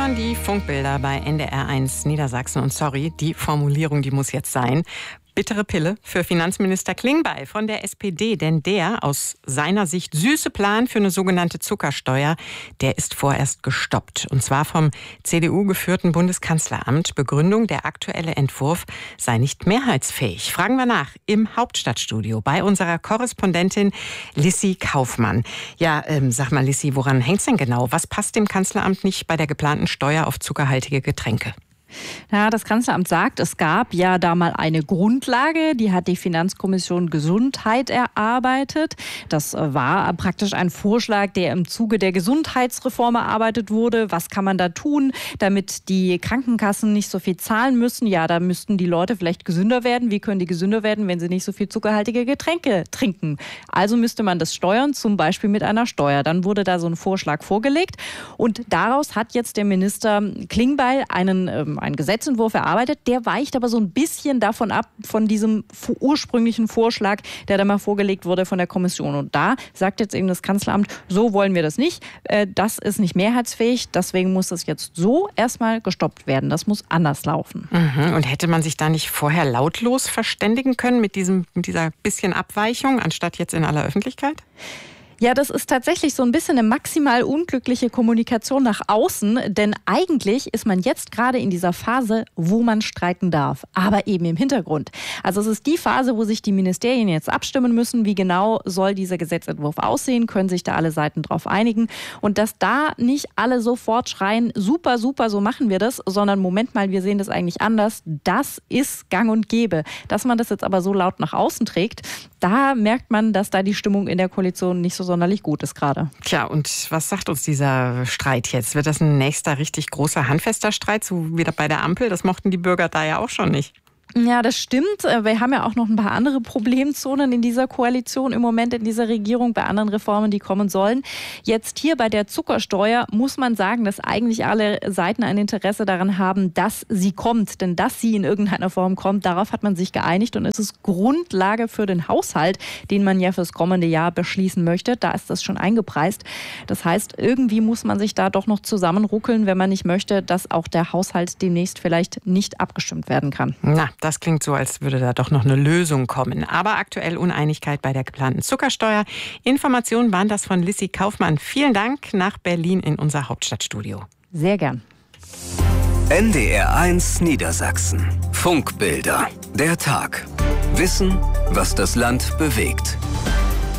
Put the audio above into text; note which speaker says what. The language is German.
Speaker 1: hören die Funkbilder bei NDR1 Niedersachsen. Und sorry, die Formulierung, die muss jetzt sein. Bittere Pille für Finanzminister Klingbeil von der SPD, denn der aus seiner Sicht süße Plan für eine sogenannte Zuckersteuer, der ist vorerst gestoppt. Und zwar vom CDU-geführten Bundeskanzleramt. Begründung, der aktuelle Entwurf sei nicht mehrheitsfähig. Fragen wir nach im Hauptstadtstudio bei unserer Korrespondentin Lissi Kaufmann. Ja, sag mal Lissi, woran hängt's denn genau? Was passt dem Kanzleramt nicht bei der geplanten Steuer auf zuckerhaltige Getränke?
Speaker 2: Ja, das Kanzleramt sagt, es gab ja da mal eine Grundlage, die hat die Finanzkommission Gesundheit erarbeitet. Das war praktisch ein Vorschlag, der im Zuge der Gesundheitsreform erarbeitet wurde. Was kann man da tun, damit die Krankenkassen nicht so viel zahlen müssen? Ja, da müssten die Leute vielleicht gesünder werden. Wie können die gesünder werden, wenn sie nicht so viel zuckerhaltige Getränke trinken? Also müsste man das steuern, zum Beispiel mit einer Steuer. Dann wurde da so ein Vorschlag vorgelegt und daraus hat jetzt der Minister Klingbeil einen Gesetzentwurf erarbeitet, der weicht aber so ein bisschen davon ab, von diesem ursprünglichen Vorschlag, der da mal vorgelegt wurde von der Kommission. Und da sagt jetzt eben das Kanzleramt, so wollen wir das nicht. Das ist nicht mehrheitsfähig, deswegen muss das jetzt so erstmal gestoppt werden. Das muss anders laufen.
Speaker 1: Und hätte man sich da nicht vorher lautlos verständigen können mit dieser bisschen Abweichung, anstatt jetzt in aller Öffentlichkeit?
Speaker 2: Ja, das ist tatsächlich so ein bisschen eine maximal unglückliche Kommunikation nach außen, denn eigentlich ist man jetzt gerade in dieser Phase, wo man streiten darf, aber eben im Hintergrund. Also es ist die Phase, wo sich die Ministerien jetzt abstimmen müssen, wie genau soll dieser Gesetzentwurf aussehen, können sich da alle Seiten drauf einigen und dass da nicht alle sofort schreien, super, super, so machen wir das, sondern Moment mal, wir sehen das eigentlich anders, das ist gang und gäbe. Dass man das jetzt aber so laut nach außen trägt, da merkt man, dass da die Stimmung in der Koalition nicht so sonderlich gut ist gerade.
Speaker 1: Tja, und was sagt uns dieser Streit jetzt? Wird das ein nächster richtig großer, handfester Streit, so wie bei der Ampel? Das mochten die Bürger da ja auch schon nicht.
Speaker 2: Ja, das stimmt. Wir haben ja auch noch ein paar andere Problemzonen in dieser Koalition im Moment, in dieser Regierung, bei anderen Reformen, die kommen sollen. Jetzt hier bei der Zuckersteuer muss man sagen, dass eigentlich alle Seiten ein Interesse daran haben, dass sie kommt. Denn dass sie in irgendeiner Form kommt, darauf hat man sich geeinigt. Und es ist Grundlage für den Haushalt, den man ja fürs kommende Jahr beschließen möchte. Da ist das schon eingepreist. Das heißt, irgendwie muss man sich da doch noch zusammenruckeln, wenn man nicht möchte, dass auch der Haushalt demnächst vielleicht nicht abgestimmt werden kann.
Speaker 1: Na, das klingt so, als würde da doch noch eine Lösung kommen. Aber aktuell Uneinigkeit bei der geplanten Zuckersteuer. Informationen waren das von Lissi Kaufmann. Vielen Dank nach Berlin in unser Hauptstadtstudio.
Speaker 2: Sehr gern.
Speaker 3: NDR1 Niedersachsen. Funkbilder. Der Tag. Wissen, was das Land bewegt.